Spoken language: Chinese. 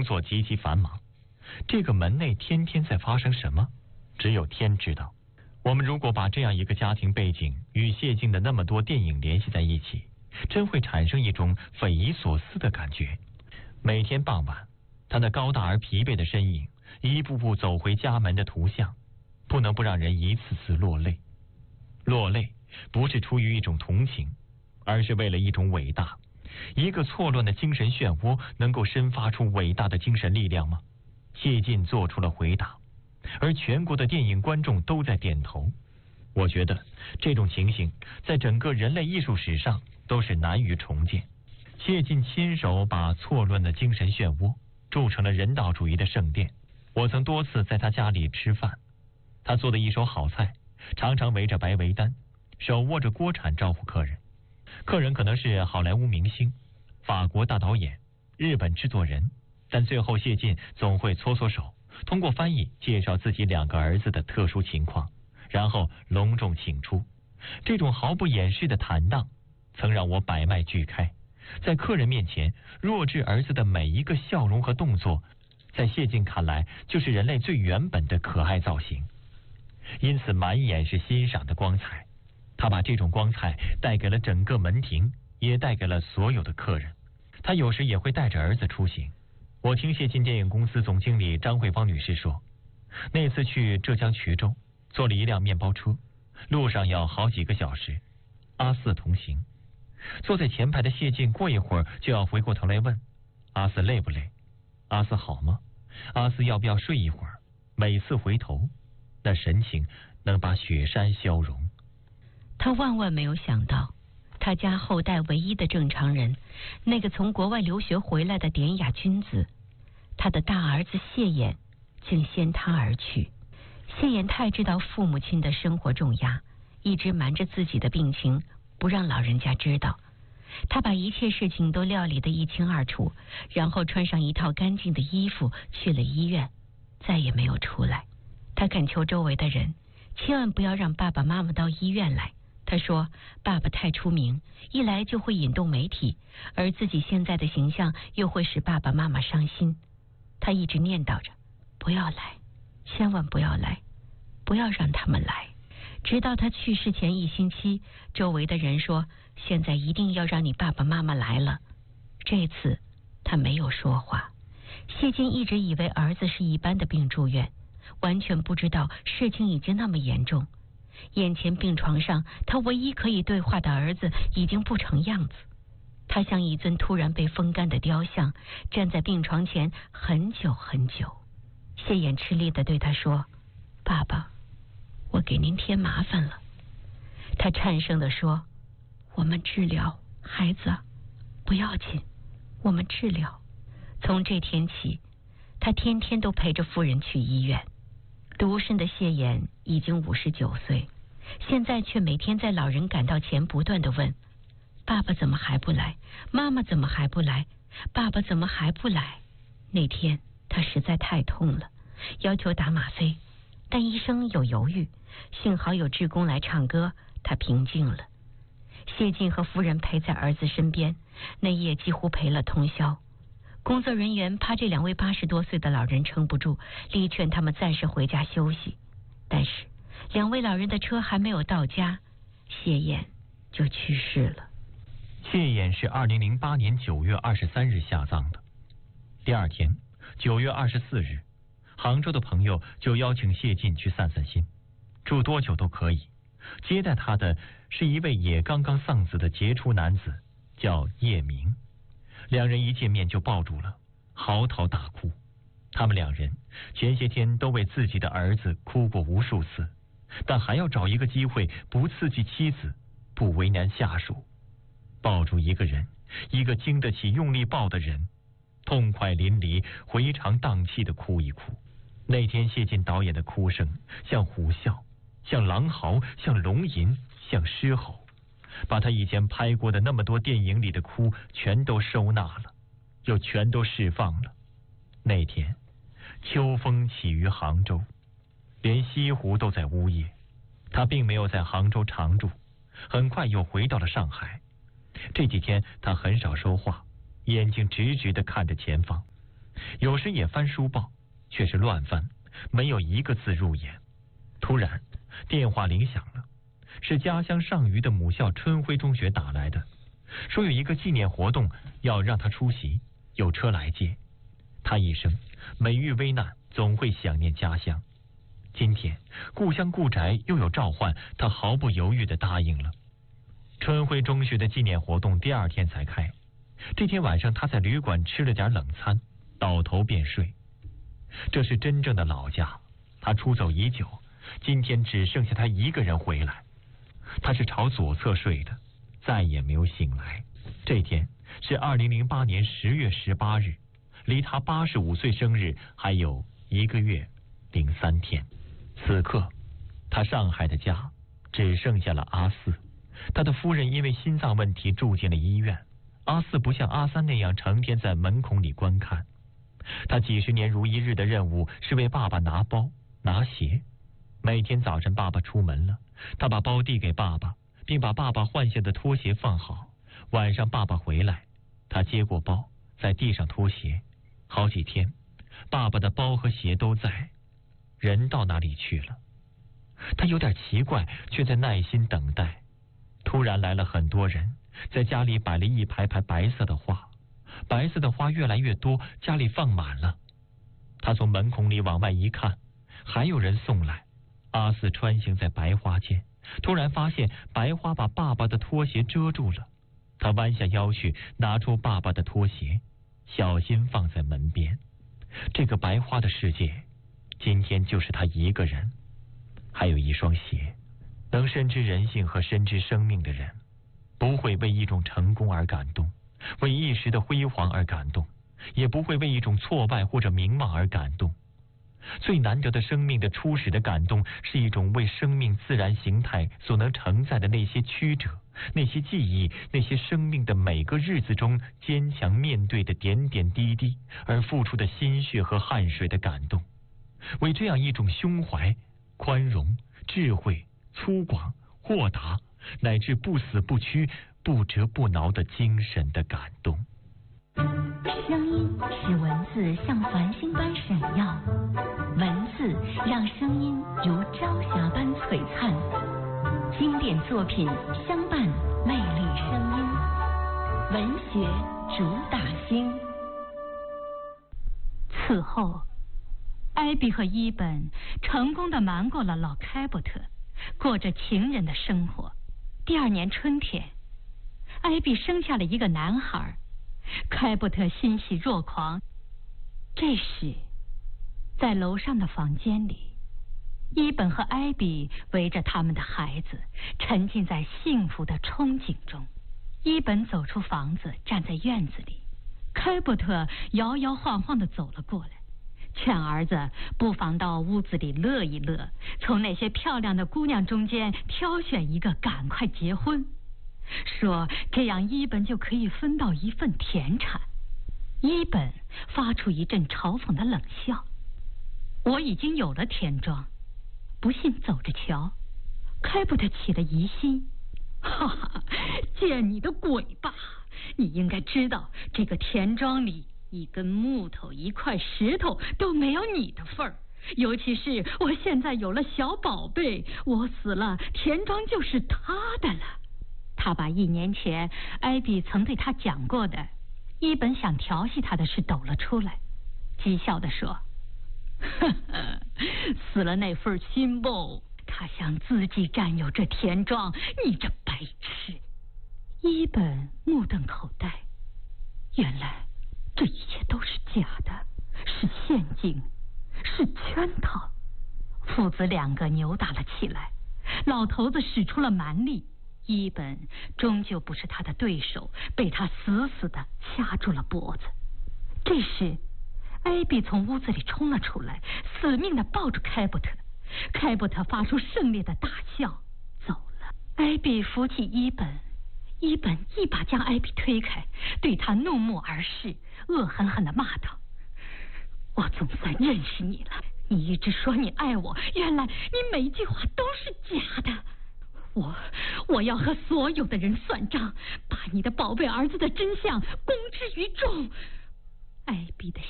工作极其繁忙。这个门内天天在发生什么，只有天知道。我们如果把这样一个家庭背景与谢晋的那么多电影联系在一起，真会产生一种匪夷所思的感觉。每天傍晚，他那高大而疲惫的身影，一步步走回家门的图像，不能不让人一次次落泪。落泪不是出于一种同情，而是为了一种伟大。一个错乱的精神漩涡能够生发出伟大的精神力量吗？谢晋做出了回答，而全国的电影观众都在点头。我觉得这种情形在整个人类艺术史上都是难于重建。谢晋亲手把错乱的精神漩涡铸成了人道主义的圣殿。我曾多次在他家里吃饭，他做的一手好菜，常常围着白围单，手握着锅铲招呼客人。客人可能是好莱坞明星、法国大导演、日本制作人，但最后谢晋总会搓搓手，通过翻译介绍自己2个儿子的特殊情况，然后隆重请出。这种毫不掩饰的坦荡曾让我百脉俱开。在客人面前，弱智儿子的每一个笑容和动作，在谢晋看来就是人类最原本的可爱造型，因此满眼是欣赏的光彩。他把这种光彩带给了整个门庭，也带给了所有的客人。他有时也会带着儿子出行。我听谢晋电影公司总经理张慧芳女士说，那次去浙江衢州，坐了一辆面包车，路上要好几个小时，阿四同行。坐在前排的谢晋过一会儿就要回过头来问阿四累不累，阿四好吗，阿四要不要睡一会儿。每次回头，那神情能把雪山消融。 他万万没有想到，他家后代唯一的正常人，那个从国外留学回来的典雅君子，他的大儿子谢衍竟先他而去。谢衍太知道父母亲的生活重压，一直瞒着自己的病情，不让老人家知道。他把一切事情都料理得一清二楚，然后穿上一套干净的衣服去了医院，再也没有出来。他恳求周围的人千万不要让爸爸妈妈到医院来。他说爸爸太出名，一来就会引动媒体，而自己现在的形象又会使爸爸妈妈伤心。他一直念叨着不要来，千万不要来，不要让他们来。直到他去世前1星期，周围的人说现在一定要让你爸爸妈妈来了。这次他没有说话。谢晋一直以为儿子是一般的病住院，完全不知道事情已经那么严重。眼前病床上，他唯一可以对话的儿子已经不成样子。他像一尊突然被风干的雕像，站在病床前很久很久。谢衍吃力地对他说，爸爸，我给您添麻烦了。他颤声地说，我们治疗，孩子，不要紧，我们治疗。从这天起，他天天都陪着夫人去医院。独身的谢衍已经59岁，现在却每天在老人赶到前不断地问，爸爸怎么还不来，妈妈怎么还不来，爸爸怎么还不来。那天他实在太痛了，要求打吗啡，但医生有犹豫，幸好有志工来唱歌，他平静了。谢晋和夫人陪在儿子身边，那夜几乎陪了通宵。工作人员怕这2位80多岁的老人撑不住，力劝他们暂时回家休息。但是2位老人的车还没有到家，谢衍就去世了。 谢衍是2008年9月23日下葬的。第二天9月24日，杭州的朋友就邀请谢晋去散散心，住多久都可以。接待他的是一位也刚刚丧子的杰出男子，叫叶明。2人一见面就抱住了，嚎啕大哭。他们2人前些天都为自己的儿子哭过无数次，但还要找一个机会不刺激妻子，不为难下属。抱住一个人，一个经得起用力抱的人，痛快淋漓，回肠荡气的哭一哭。那天谢晋导演的哭声像虎啸，像狼嚎，像龙吟，像狮吼，把他以前拍过的那么多电影里的哭全都收纳了，又全都释放了。那天秋风起于杭州，连西湖都在呜咽。他并没有在杭州常住，很快又回到了上海。这几天他很少说话，眼睛直直地看着前方。 有时也翻书报，却是乱翻，没有一个字入眼。突然，电话铃响了，是家乡上虞的母校春晖中学打来的，说有一个纪念活动要让他出席，有车来接。他一生每遇危难，总会想念家乡。今天故乡故宅又有召唤，他毫不犹豫地答应了。春晖中学的纪念活动第二天才开，这天晚上他在旅馆吃了点冷餐，倒头便睡。这是真正的老家，他出走已久，今天只剩下他一个人回来。他是朝左侧睡的，再也没有醒来。这天是2008年10月18日，离他85岁生日还有1个月03天。此刻，他上海的家只剩下了阿四。他的夫人因为心脏问题住进了医院。阿四不像阿三那样成天在门孔里观看，他几十年如一日的任务是为爸爸拿包拿鞋。每天早晨爸爸出门了，他把包递给爸爸，并把爸爸换下的拖鞋放好。晚上爸爸回来，他接过包，在地上脱鞋。好几天，爸爸的包和鞋都在，人到哪里去了？他有点奇怪，却在耐心等待。突然来了很多人，在家里摆了一排排白色的花，白色的花越来越多，家里放满了。他从门孔里往外一看，还有人送来。阿四穿行在白花间，突然发现白花把爸爸的拖鞋遮住了。他弯下腰去，拿出爸爸的拖鞋，小心放在门边。这个白花的世界，今天就是他一个人。还有一双鞋。能深知人性和深知生命的人，不会为一种成功而感动，为一时的辉煌而感动，也不会为一种挫败或者名望而感动。最难得的生命的初始的感动，是一种为生命自然形态所能承载的那些曲折，那些记忆，那些生命的每个日子中坚强面对的点点滴滴而付出的心血和汗水的感动。为这样一种胸怀、宽容、智慧、粗犷、豁达，乃至不死不屈、不折不挠的精神的感动。 声音使文字像繁星般闪耀，文字让声音如朝霞般璀璨。经典作品相伴，魅力声音，文学主打星。 此后，艾比和伊本成功地瞒过了老开伯特，过着情人的生活。第二年春天，艾比生下了一个男孩，开伯特欣喜若狂。这时，在楼上的房间里，伊本和艾比围着他们的孩子，沉浸在幸福的憧憬中。伊本走出房子，站在院子里，开伯特摇摇晃晃地走了过来，劝儿子不妨到屋子里乐一乐，从那些漂亮的姑娘中间挑选一个，赶快结婚，说这样伊本就可以分到一份田产。伊本发出一阵嘲讽的冷笑：我已经有了田庄，不信走着瞧。开伯特起了疑心：哈哈，见你的鬼吧！你应该知道，这个田庄里一根木头、一块石头都没有你的份儿。尤其是我现在有了小宝贝，我死了，田庄就是他的了。他把1年前艾比曾对他讲过的伊本想调戏他的事抖了出来，讥笑地说：呵呵，死了那份心不，他想自己占有这田庄，你这白痴！伊本目瞪口呆，原来这一切都是假的，是陷阱，是圈套。父子2个扭打了起来，老头子使出了蛮力，伊本终究不是他的对手，被他死死地掐住了脖子。这时，艾比从屋子里冲了出来，死命地抱住开伯特。开伯特发出胜利的大笑，走了。艾比扶起伊本，伊本一把将艾比推开，对他怒目而视，恶狠狠地骂道：我总算认识你了，你一直说你爱我，原来你每句话都是假的。我要和所有的人算账，把你的宝贝儿子的真相公之于众。艾比的